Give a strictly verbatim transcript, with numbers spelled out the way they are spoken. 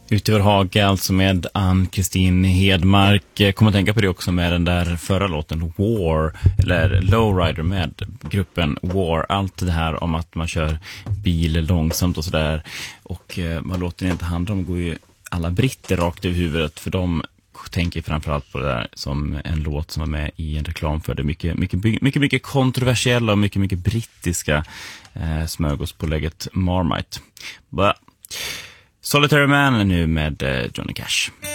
Ute över Haga, alltså med Ann-Kristin Hedmark. Kommer att tänka på det också med den där förra låten War, eller Lowrider med gruppen War. Allt det här om att man kör bil långsamt och sådär. Och eh, vad låten inte handlar om går ju alla britter rakt över huvudet, för de tänker framförallt på det där som en låt som var med i en reklam för det. Mycket, mycket, mycket, mycket kontroversiella och mycket, mycket brittiska eh, smörgåspålägget Marmite. But Solitary Man nu med eh, Johnny Cash.